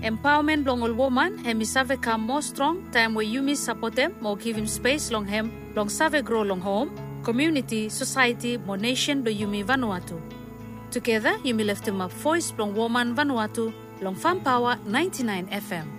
Empowerment long all woman, hemi save come more strong, time where you miss support them, more give him space long him, long save grow long home, community, society, more nation do Yumi Vanuatu. Together, Yumi left him up voice long woman Vanuatu, long Farm Power 99 FM.